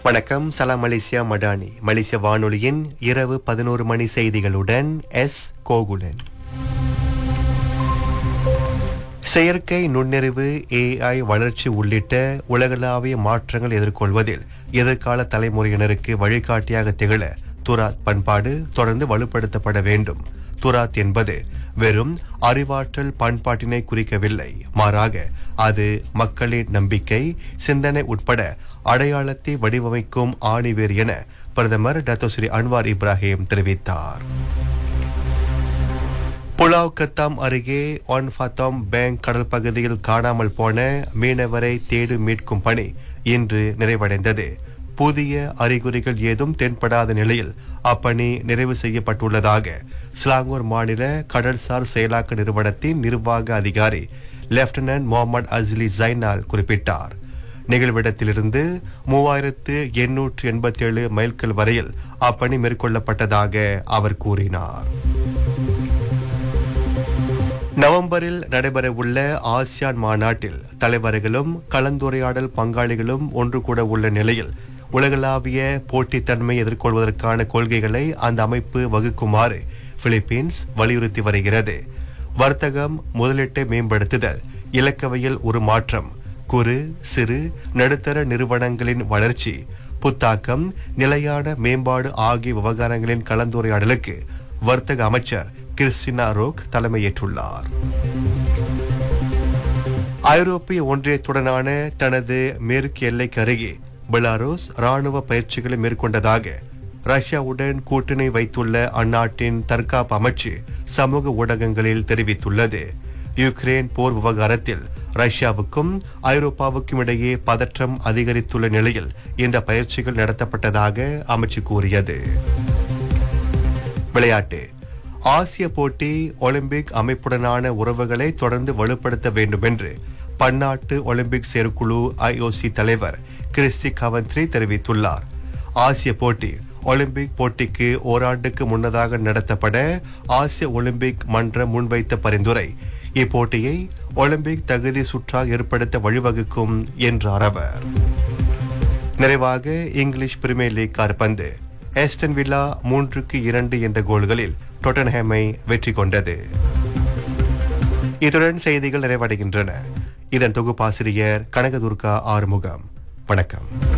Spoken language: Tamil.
வணக்கம். சலாம் மலேசியா மடானி மலேசிய வானொலியின் இரவு 11 மணி செய்திகளுடன் எஸ் கோகுலன். செயற்கை நுண்ணறிவு AI வளர்ச்சி உள்ளிட்ட உலகளாவிய மாற்றங்கள் எதிர்கொள்வதில் எதிர்கால தலைமுறையினருக்கு வழிகாட்டியாக திகழ துராத் பண்பாடு தொடர்ந்து வலுப்படுத்தப்பட வேண்டும். துராத் என்பது வெறும் அறிவாற்றல் பண்பாட்டினை குறிக்கவில்லை, மாறாக அது மக்களின் நம்பிக்கை, சிந்தனை உட்பட அடையாளத்தை வடிவமைக்கும் ஆணிவேர் என பிரதமர் டத்தோஸ்ரீ அன்வார் இப்ராஹிம் தெரிவித்தார். புலாவ் கத்தாம் அருகே ஒன் ஃபத்தாம் பேங்க் கடல் பகுதியில் காணாமல் போன மீனவரை தேடி மீட்கும் பணி இன்று நிறைவடைந்தது. புதிய அறிகுறிகள் ஏதும் தென்படாத நிலையில் அப்பணி நிறைவு செய்யப்பட்டுள்ளதாக ஸ்லாங்கூர் மாநில கடல்சார் செயலாக்க நிறுவனத்தின் நிர்வாக அதிகாரி லெப்டினன்ட் முகமது அஸ்லி ஜைனால் குறிப்பிட்டார். நிகழ்விடத்திலிருந்து 3887 மைல்கள் வரையில் அப்பணி மேற்கொள்ளப்பட்டதாக அவர் கூறினார். நவம்பரில் நடைபெறவுள்ள ஆசியான் மாநாட்டில் தலைவர்களும் கலந்துரையாடல் பங்காளிகளும் ஒன்று கூட உள்ள நிலையில் உலகளாவிய போட்டித்தன்மை எதிர்கொள்வதற்கான கொள்கைகளை அந்த அமைப்பு வகுக்குமாறு பிலிப்பீன்ஸ் வலியுறுத்தி வருகிறது. வர்த்தகம், முதலீட்டை மேம்படுத்துதல், இலக்கவியல் உருமாற்றம், குறு சிறு நடுத்தர நிறுவனங்களின் வளர்ச்சி, புத்தாக்கம், நிலையான மேம்பாடு ஆகிய விவகாரங்களின் கலந்துரையாடலுக்கு வர்த்தக அமைச்சர் கிறிஸ்டினா ரோக் தலைமையேற்றுள்ளார். ஐரோப்பிய ஒன்றியத்துடனான தனது மேற்கு எல்லைக்கு அருகே பெலாருஸ் ராணுவ பயிற்சிகளை மேற்கொண்டதாக ரஷ்யாவுடன் கூட்டணி வைத்துள்ள அந்நாட்டின் தற்காப்பு அமைச்சு சமூக ஊடகங்களில் தெரிவித்துள்ளது. யுக்ரைன் போர் விவகாரத்தில் ரஷ்யாவுக்கும் ஐரோப்பாவுக்கும் இடையே பதற்றம் அதிகரித்துள்ள நிலையில் இந்த பயிற்சிகள் நடத்தப்பட்டதாக அமைச்சு கூறியது. விளையாட்டு. ஆசிய போட்டி ஒலிம்பிக் அமைப்புடனான உறவுகளை தொடர்ந்து வலுப்படுத்த வேண்டும் என்று பன்னாட்டு ஒலிம்பிக் செயற்குழு IOC தலைவர் கிறிஸ்டி கவன்த்ரி தெரிவித்துள்ளார். ஆசிய போட்டி ஒலிம்பிக் போட்டிக்கு ஓராண்டுக்கு முன்னதாக நடத்தப்பட ஆசிய ஒலிம்பிக் மன்றம் முன்வைத்த பரிந்துரை இப்போட்டியை ஒலிம்பிக் தகுதி சுற்றாக ஏற்படுத்த வழிவகுக்கும் என்றார் அவர். நிறைவாக இங்கிலீஷ் பிரீமியர் லீக் கால்பந்து. ஆஸ்டன் வில்லா 3-2 என்ற கோல்களில் டொட்டன்ஹாமை வெற்றி கொண்டது. இத்துடன் செய்திகள் நிறைவடைகின்றன. இதன் தொகுப்பாசிரியர் கனகதுர்கா ஆறுமுகம். வணக்கம்.